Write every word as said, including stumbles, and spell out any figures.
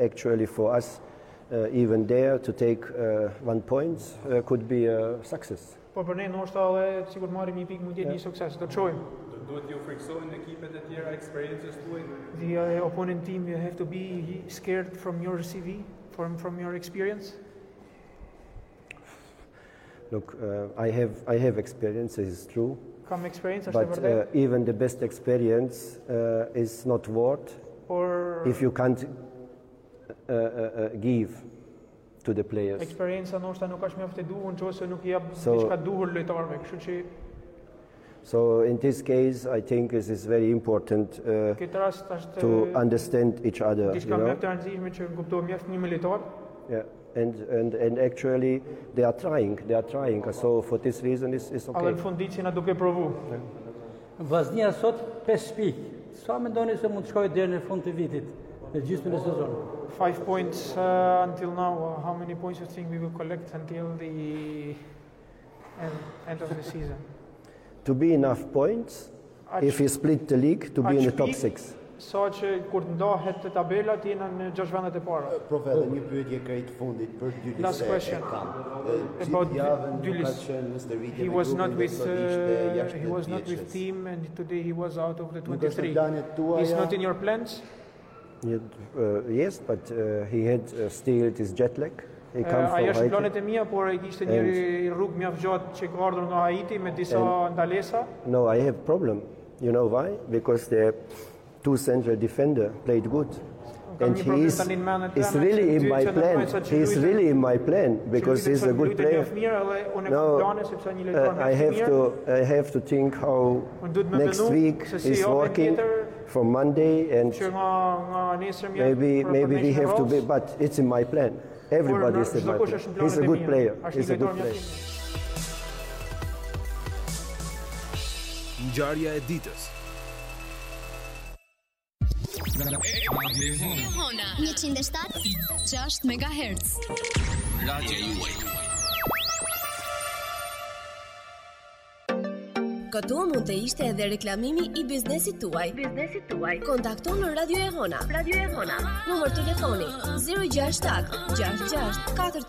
actually for us, uh, even there to take uh, one point uh, could be a success. Po për ne ndoshta edhe sikur marrim një pikë mund të jetë një sukses, do të shohim. Duhet ju friksojnë ekipet e tjera eksperiencës tuaj? The uh, opponent team you have to be scared from your C V, from from your experience. Look, uh, I have I have experience, this is true. Kam experience, është e But uh, vërtetë. even the best experience uh, is not worth Por if you can't uh, uh, uh, give to the players. Experienca ndoshta nuk është mjaft e duhur nëse nuk i jap So- diçka duhur lojtarëve, kështu që So in this case, I think it is very important uh, këtë rast është to understand each other. diçka You know? mjaft e rëndësishme që kuptohet mjaft një me lojtar. Yeah. And, and, and actually, they are trying. They are trying. So for this reason, it's, it's Edhe okay. në fund ditë na duke provu. Vllaznia sot pesë pikë. Sa mendoni se mund të shkojë deri në fund të vitit, në gjysmën e sezonit? Five points uh, until now. Uh, how many points you think we will collect until the end, end of the season? To be enough points, Aq- if you split the league, to be in the aq top pikë, six. Sa që kur të ndahet tabela të jena në gjashtë vendet e para. Prof, edhe një pyetje krejt fundit për dy Last listë question. e kam. About Gjithë javën dy nuk ka listë. qenë në stërvitje He me was not grupin with dhe sot ishte uh, jashtë he was not with vjeçës. team and today he was out of the Nuk është në twenty-three. planet tuaja. It's not in your plans. Yeah, uh, yes, but uh, he had uh, still his jet lag. He Uh, come Ajo from është në Haiti. planet e mia, por ai kishte një rrugë mjaft gjatë që ka ardhur nga Haiti me disa ndalesa. No, I have problem. You know why? Because the two central defender played good. Kam And një he problem is, tani në mendet is tona, really që in dy my që plan. ndërmjet që He is luajtë- really in my plan because që he's a luajtë good mjaft player. mirë edhe unë e kam No, plane sepse një lojtar uh, I mjaft i have mirë. to I have to think how Unë duhet me next menu week se si is javën working tjetër from Monday and që nga nga nesër mjaft. maybe për maybe we formation have to be, roles. but it's in my plan. Everybody Por is in çdo my kush plan. është në He's a planet e good mia. player. Është He's një a good lojtar player. mjaft i mirë. Ngjarja e ditës. njëqind e shtatë gjashtë megahertz. Radio juaj. Këtu mund të ishte edhe reklamimi i biznesit tuaj. Biznesit tuaj. Kontakto në Radio e Hona. Radio e Hona. Numër telefoni zero gjasht shtat gjasht gjasht katër